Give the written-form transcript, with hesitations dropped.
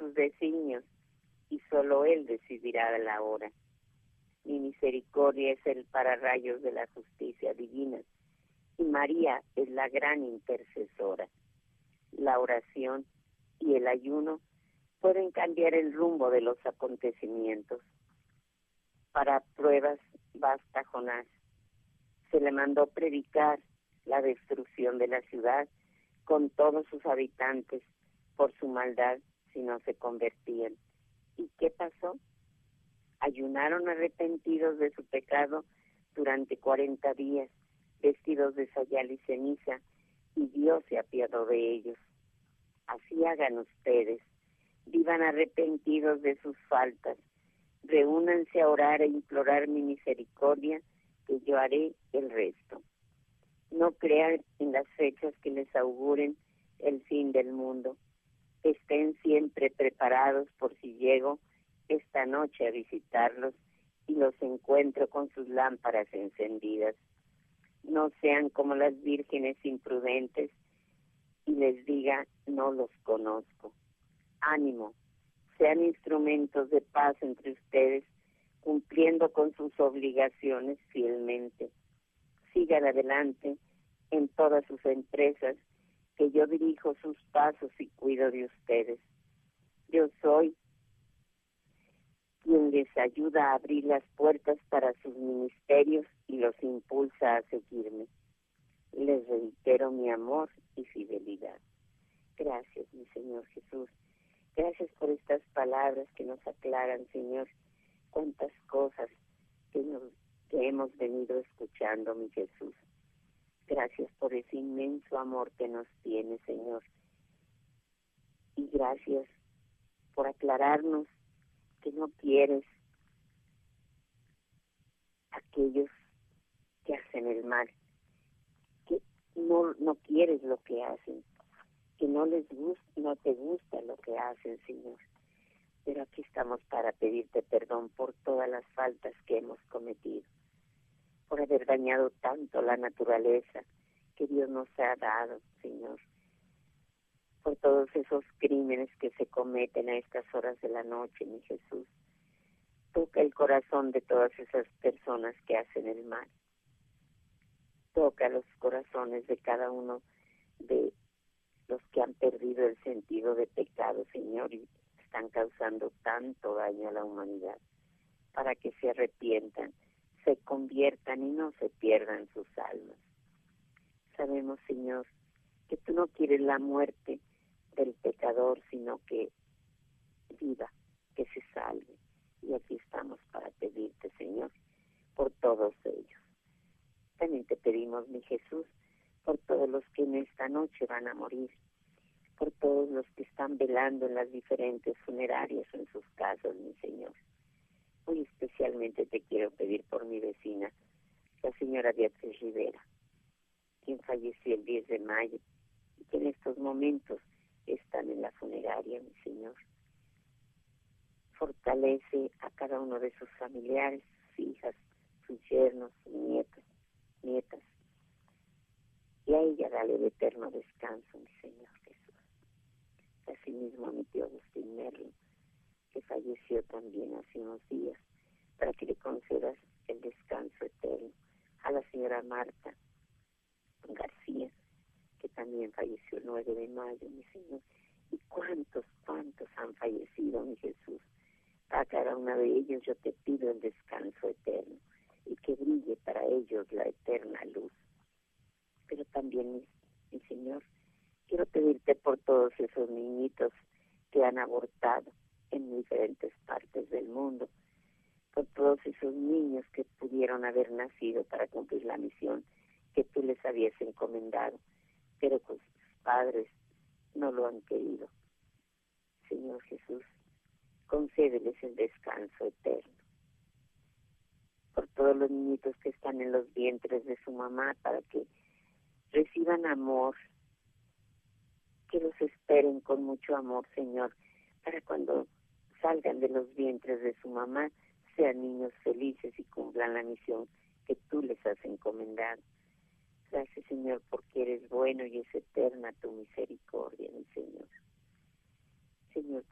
sus designios y solo Él decidirá la hora. Mi misericordia es el pararrayos de la justicia divina y María es la gran intercesora. La oración y el ayuno pueden cambiar el rumbo de los acontecimientos. Para pruebas basta Jonás. Se le mandó predicar la destrucción de la ciudad con todos sus habitantes por su maldad si no se convertían. ¿Y qué pasó? Ayunaron arrepentidos de su pecado durante 40 días, vestidos de sayal y ceniza, y Dios se apiadó de ellos. Así hagan ustedes, vivan arrepentidos de sus faltas, reúnanse a orar e implorar mi misericordia, que yo haré el resto. No crean en las fechas que les auguren el fin del mundo. Estén siempre preparados por si llego esta noche a visitarlos y los encuentro con sus lámparas encendidas. No sean como las vírgenes imprudentes y les diga, no los conozco. Ánimo, sean instrumentos de paz entre ustedes, cumpliendo con sus obligaciones fielmente. Sigan adelante en todas sus empresas, que yo dirijo sus pasos y cuido de ustedes. Yo soy quien les ayuda a abrir las puertas para sus ministerios y los impulsa a seguirme. Les reitero mi amor y fidelidad. Gracias, mi Señor Jesús. Gracias por estas palabras que nos aclaran, Señor, cuántas cosas que hemos venido escuchando, mi Jesús. Gracias por ese inmenso amor que nos tiene, Señor. Y gracias por aclararnos que no quieres aquellos que hacen el mal, que no quieres lo que hacen, que no te gusta lo que hacen, Señor. Pero aquí estamos para pedirte perdón por todas las faltas que hemos cometido, por haber dañado tanto la naturaleza que Dios nos ha dado, Señor, por todos esos crímenes que se cometen a estas horas de la noche, mi Jesús. Toca el corazón de todas esas personas que hacen el mal. Toca los corazones de cada uno de los que han perdido el sentido de pecado, Señor, y están causando tanto daño a la humanidad, para que se arrepientan, se conviertan y no se pierdan sus almas. Sabemos, Señor, que tú no quieres la muerte del pecador, sino que viva, que se salve. Y aquí estamos para pedirte, Señor, por todos ellos. También te pedimos, mi Jesús, por todos los que en esta noche van a morir, por todos los que están velando en las diferentes funerarias o en sus casas, mi Señor. Muy especialmente te quiero pedir por mi vecina, la señora Beatriz Rivera, quien falleció el 10 de mayo y que en estos momentos están en la funeraria, mi Señor. Fortalece a cada uno de sus familiares, sus hijas, sus yernos, sus nietas. Y a ella dale de eterno descanso, mi Señor Jesús. Asimismo a mi tío Agustín Merlo, que falleció también hace unos días, para que le concedas el descanso eterno. A la señora Marta García, que también falleció el 9 de mayo, mi Señor. Y cuántos han fallecido, mi Jesús. A cada una de ellos yo te pido el descanso eterno y que brille para ellos la eterna luz. Pero también, mi Señor, quiero pedirte por todos esos niñitos que han abortado en diferentes partes del mundo, por todos esos niños que pudieron haber nacido para cumplir la misión que tú les habías encomendado, pero pues sus padres no lo han querido. Señor Jesús, concédeles el descanso eterno. Por todos los niñitos que están en los vientres de su mamá, para que reciban amor, que los esperen con mucho amor, Señor, para cuando salgan de los vientres de su mamá, sean niños felices y cumplan la misión que tú les has encomendado. Gracias, Señor, porque eres bueno y es eterna tu misericordia, mi Señor. Señor,